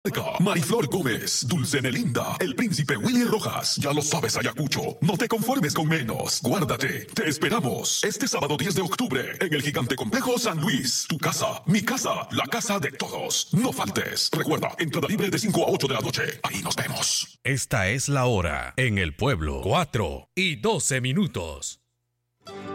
Mariflor Gómez, Dulce Nelinda, el príncipe Willy Rojas. Ya lo sabes, Ayacucho. No te conformes con menos. Guárdate. Te esperamos este sábado 10 de octubre en el Gigante Complejo San Luis. Tu casa, mi casa, la casa de todos. No faltes. Recuerda, entrada libre de 5 a 8 de la noche. Ahí nos vemos. Esta es la hora en el pueblo. 4:12.